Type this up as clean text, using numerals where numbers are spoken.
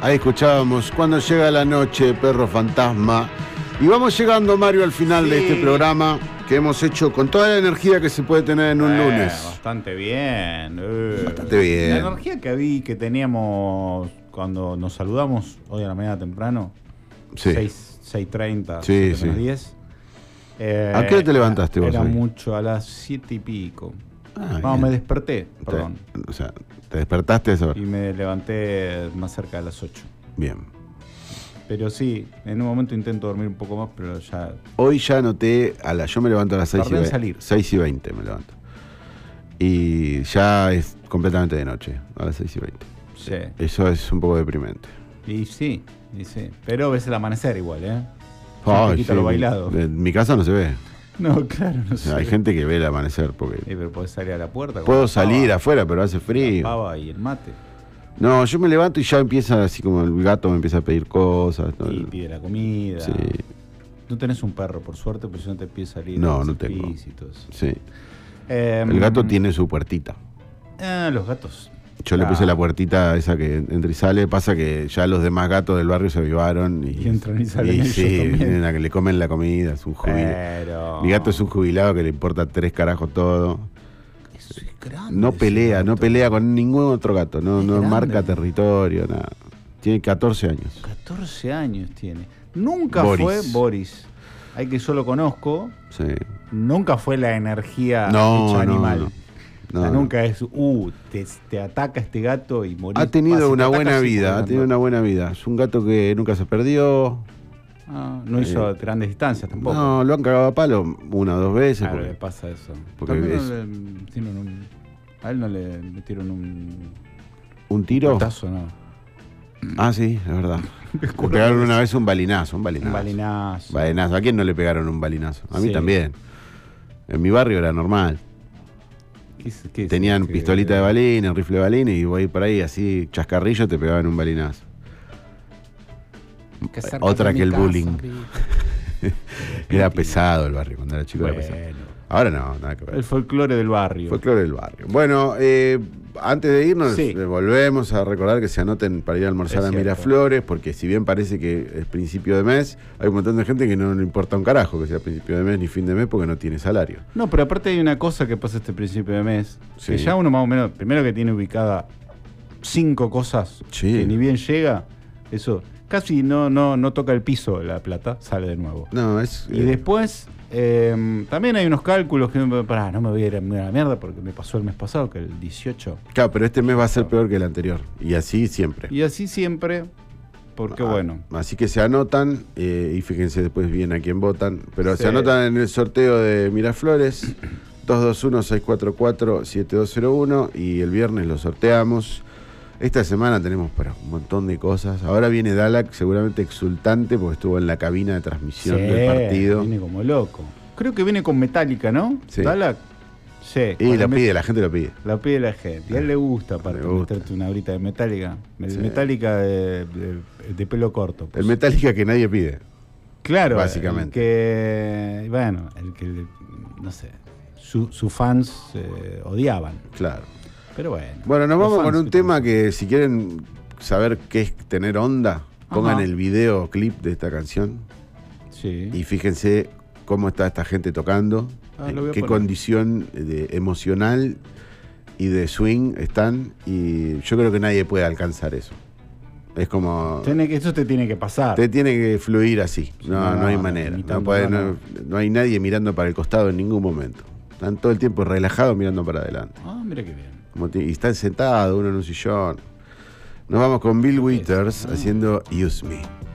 Ahí escuchábamos Cuando llega la noche, Perro Fantasma. Y vamos llegando, Mario, al final de este programa que hemos hecho con toda la energía que se puede tener en un lunes. Bastante bien. Bastante bien. La energía que teníamos cuando nos saludamos hoy a la mañana temprano. Sí. 6:30, sí, 10. ¿A qué hora te levantaste vos? Era hoy? mucho, a las 7 y pico. No, me desperté, perdón. O sea, te despertaste a esa hora. Y me levanté más cerca de las 8. Bien. Pero sí, en un momento intento dormir un poco más, pero ya... Hoy ya anoté, yo me levanto a las 6:20 me levanto. Y ya es completamente de noche, a las 6:20. Sí. Eso es un poco deprimente. Y sí. Pero ves el amanecer igual, ¿eh? Ay, quita lo bailado. En mi casa no se ve. No, claro, no sé. Hay gente que ve el amanecer porque... Pero podés salir a la puerta. Puedo salir afuera, pero hace frío. La pava y el mate. No, yo me levanto y ya empieza así como el gato me empieza a pedir cosas. ¿no? Y pide la comida. Sí. No tenés un perro, por suerte, porque si no te pide salir. No tengo. Sí. El gato tiene su puertita. Los gatos. Yo le puse la puertita esa que entra y sale. Pasa que ya los demás gatos del barrio se avivaron. Y entran y salen ellos sí, también. vienen a que le comen la comida. Es un jubilado. Pero... Mi gato es un jubilado que le importa 3 carajos todo. Eso es grande. No pelea con ningún otro gato. No marca territorio, nada. Tiene 14 años. 14 años tiene. Nunca Boris. fue Boris. Hay que yo lo conozco. Sí. Nunca fue la energía No, animal. No, o sea, nunca es, te ataca este gato y morís. Ha tenido una buena vida, Es un gato que nunca se perdió. No hizo grandes distancias tampoco. No, lo han cagado a palo 1 o 2 veces. Claro, le pasa eso. Porque a él no le metieron ¿Un tiro? Un putazo, no. Ah, sí, es verdad. Le pegaron una vez un balinazo. ¿A quién no le pegaron un balinazo? A mí también. En mi barrio era normal. Tenían pistolita de balines, rifle de balines, y voy por ahí así, chascarrillo, te pegaban un balinazo. Otra que el bullying. Era pesado el barrio cuando era chico. Era pesado. Ahora no, nada que ver. El folclore del barrio. Bueno, antes de irnos, volvemos a recordar que se anoten para ir a almorzar a Miraflores, porque si bien parece que es principio de mes, hay un montón de gente que no le importa un carajo que sea principio de mes ni fin de mes porque no tiene salario. No, pero aparte hay una cosa que pasa este principio de mes, que ya uno más o menos, primero que tiene ubicada 5 cosas que ni bien llega, eso casi no toca el piso la plata, sale de nuevo. Y después... también hay unos cálculos que no me voy a ir a la mierda porque me pasó el mes pasado, que el 18. Claro, pero este mes va a ser peor que el anterior. Y así siempre. Porque bueno. Así que se anotan, y fíjense después bien a quién votan. Pero se anotan en el sorteo de Miraflores, 221-644-7201. Y el viernes lo sorteamos. Esta semana tenemos un montón de cosas. Ahora viene Dalak, seguramente exultante, porque estuvo en la cabina de transmisión del partido. Viene como loco. Creo que viene con Metallica, ¿no? Sí. Dalak. Sí. Y la gente lo pide. La pide la gente. Y a él le gusta, aparte, meterte una horita de Metallica. Metallica de pelo corto. Pues. El Metallica que nadie pide. Claro. Básicamente. El que no sé, sus fans odiaban. Claro. Pero bueno, nos vamos con un tema que si quieren saber qué es tener onda, pongan el videoclip de esta canción. Sí. Y fíjense cómo está esta gente tocando, en qué condición emocional y de swing están. Y yo creo que nadie puede alcanzar eso. Es como... Eso te tiene que pasar. Te tiene que fluir así. No hay manera. No hay nadie mirando para el costado en ningún momento. Están todo el tiempo relajados mirando para adelante. Mira qué bien. Y están sentados, uno en un sillón. Nos vamos con Bill Withers haciendo Use Me.